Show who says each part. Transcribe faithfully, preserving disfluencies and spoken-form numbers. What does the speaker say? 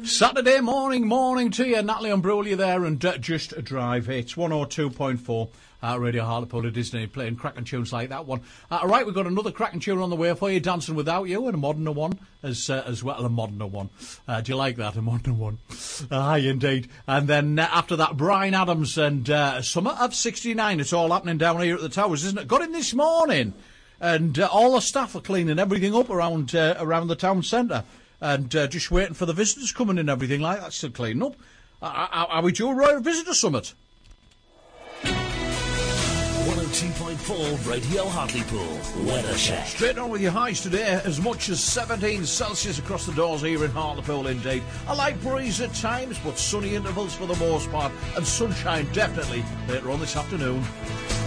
Speaker 1: Saturday morning, morning to you. Natalie Imbruglia there and uh, Just a Drive. It's one oh two point four uh, Radio Hartlepool at Disney, playing cracking tunes like that one. Uh, all right, we've got another cracking tune on the way for you, Dancing Without You, and a moderner one as uh, as well, a moderner one. Uh, do you like that, a moderner one? Aye, indeed. And then uh, after that, Bryan Adams and uh, Summer of sixty-nine. It's all happening down here at the Towers, isn't it? Got in this morning, and uh, all the staff are cleaning everything up around uh, around the town centre. And uh, just waiting for the visitors coming in and everything like that, still cleaning up. Uh, are, are we due a Royal Visitor Summit?
Speaker 2: one oh two point four Radio Hartlepool Weather Check.
Speaker 1: Straight on with your highs today, as much as seventeen Celsius across the doors here in Hartlepool indeed. A light breeze at times, but sunny intervals for the most part, and sunshine definitely later on this afternoon.